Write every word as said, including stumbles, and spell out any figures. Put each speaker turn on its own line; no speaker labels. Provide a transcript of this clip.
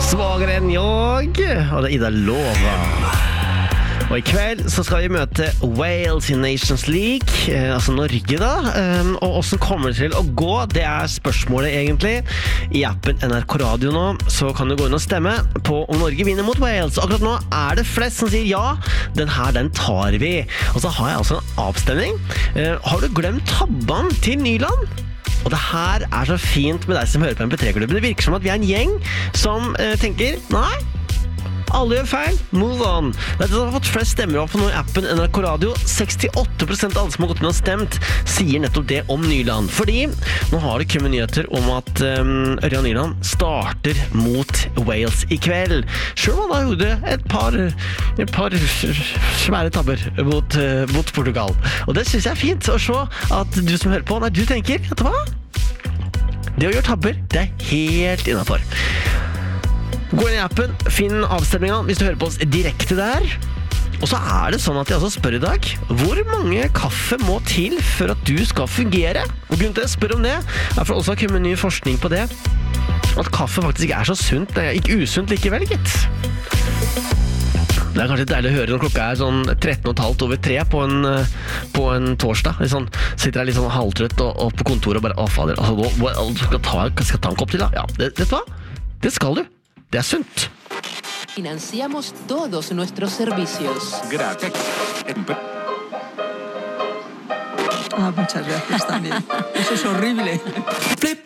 Svagere enn jag, og det er Ida Lova. Og i kveld så skal vi møte Wales i Nations League, eh, altså Norge da, um, og hvordan kommer det til å gå? Det er spørsmålet egentlig. I appen N R K Radio nå, så kan du gå inn og stemme på om Norge vinner mot Wales. Akkurat nå er det flest som sier ja, den her, den tar vi. Og så har jeg også en avstemning. Eh, har du glemt tabben til Nyland? Og det her er så fint med deg som hører på M P tre-klubben. Det virker som at vi er en gjeng som eh, tenker, nei, alle gjør feil, move on. Det er det som har fått flest stemmer opp på nå i appen N R K Radio. sekstiåtte prosent av alle som har gått inn og stemt sier nettopp det om Nyland. Fordi nå har det kommet nyheter om at um, Ørjan Nyland starter mot Wales i kveld. Selv om han da gjorde et par, et par svære tabber mot, uh, mot Portugal. Og det synes jeg er fint å se at du som hører på, nei, du tenker, vet du hva? Det å gjøre tabber, det er helt innenfor. Gå inn i appen, finn avstemningen hvis du hører på oss direkte der. Og så er det sånn at jeg også spør i dag, hvor mange kaffe må til for at du skal fungere? Og grunnen til at jeg spør om det, er for også har kommet ny forskning på det, at kaffe faktisk ikke er så sunt, det er ikke usunt likevel, gitt. Det er kanskje deilig å høre når klokka er sånn tretten og et halvt over tre på en, på en torsdag. Sånn, sitter jeg litt sånn halvtrøtt og, og på kontoret og bare, å fader, altså, nå, skal, ta, skal ta en kopp til da? Ja, det, vet du hva? Det skal du. Det er sunt.
Financiamos todos nuestros servicios.
Gracias.
Ah, muchas gracias también. Eso es horrible.
Flip.